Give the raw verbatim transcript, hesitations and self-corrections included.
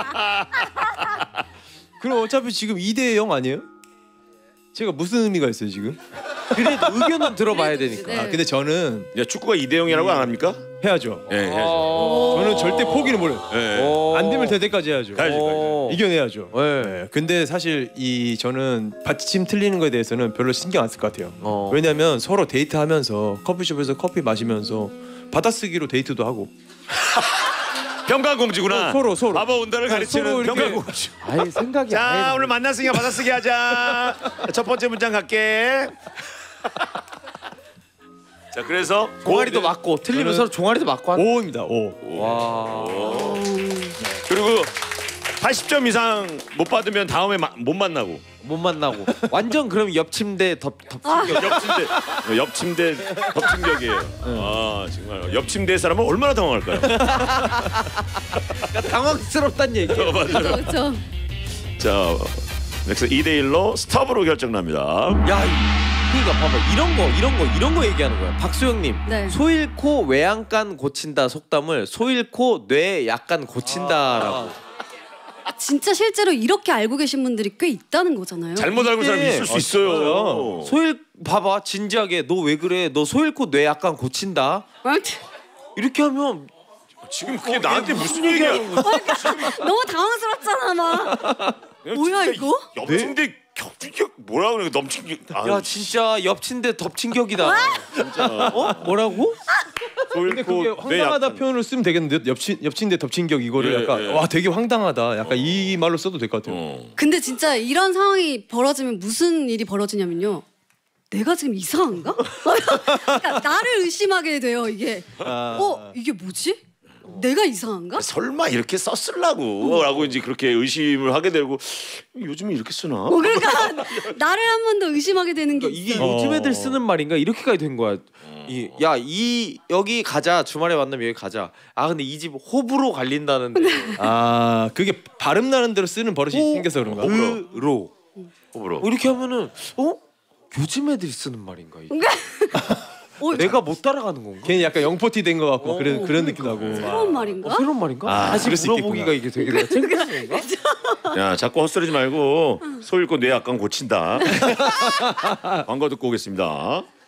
그럼 어차피 지금 이 대 영 아니에요? 제가 무슨 의미가 있어요 지금? 그래도 의견은 들어봐야 되니까. 네. 아 근데 저는 야, 축구가 이 대 영이라고 안 합니까? 해야죠. 예, 해야죠. 어... 저는 절대 포기를 못해요. 예. 어... 안 되면 될 때까지 해야죠. 가야죠, 가야죠. 이겨내야죠. 네. 네. 근데 사실 이 저는 받침 틀리는 거에 대해서는 별로 신경 안 쓸 것 같아요. 어... 왜냐면 서로 데이트하면서 커피숍에서 커피 마시면서 받아쓰기로 데이트도 하고. 평강공주구나. 어, 서로 서로. 바보 온다를 가르치는 서로 이렇게- 평강공주. 아이 생각이 자, 안 오늘 만났으니까 받아쓰기 하자. 첫 번째 문장 갈게. 자, 그래서 종아리도 고- 맞고 틀리면 저는- 서로 종아리도 맞고 한. 오입니다. 오. 와. 그리고 팔십 점 이상 못 받으면 다음에 마, 못 만나고. 못 만나고. 완전 그럼 옆 침대 덮 덮친격. 옆 침대 옆 침대 덮친격이에요. 아, 정말 옆 침대 사람은 얼마나 당황할까요? 당황스럽단 얘기. 어, 맞아요. 그렇죠. 자, 그래서 이 대 일로 스톱으로 결정납니다. 야, 이- 그러니까 봐봐 이런 거 이런 거 이런 거 얘기하는 거야. 박수영님. 네. 소 잃고 외양간 고친다 속담을 소 잃고 뇌 약간 고친다라고. 진짜 실제로 이렇게 알고 계신 분들이 꽤 있다는 거잖아요. 잘못 알고 사람 이게- 있을 수 아, 있어요. 소 잃 봐봐 진지하게 너 왜 그래? 너 소 잃고 뇌 약간 고친다. 이렇게 하면 지금 그게 나한테 무슨 얘기야? 너무 당황스럽잖아 막. 뭐야 이거? 옆 침대 겹친격 뭐라 그래? 넘친격. 아, 야 진짜 옆 침대 덮친격이다. 진짜. 어? 뭐라고? 근데 그게 황당하다 표현을 쓰면 되겠는데 옆친 옆친데 덮친격 이거를 예, 약간 예. 와 되게 황당하다. 약간 이 말로 써도 될 것 같아요. 어. 근데 진짜 이런 상황이 벌어지면 무슨 일이 벌어지냐면요. 내가 지금 이상한가? 그러니까 나를 의심하게 돼요 이게. 아. 어 이게 뭐지? 내가 이상한가? 설마 이렇게 썼을라고?라고 이제 그렇게 의심을 하게 되고 요즘에 이렇게 쓰나? 어, 그러니까 나를 한 번 더 의심하게 되는 게 이게 있어요. 요즘 애들 어. 쓰는 말인가 이렇게까지 된 거야. 이 야 이 여기 가자 주말에 만나면 여기 가자. 아 근데 이 집 호불호 갈린다는데. 아 그게 발음 나는 대로 쓰는 버릇이 생겨서 그런가? 으로 호불호. 어, 이렇게 하면은 어 요즘 애들이 쓰는 말인가 이게. 어, 내가 못 따라가는 건가? 괜히 약간 영포티 된 것 같고 어, 그런 그런 느낌 나고. 새로운 말인가? 어, 새로운 말인가? 아, 다시 그럴 수 물어보기가 이게 되게 내가 창피한 건가? 야, 자꾸 헛소리지 말고 소 잃고 뇌 약간 고친다. 광고 듣고 오겠습니다.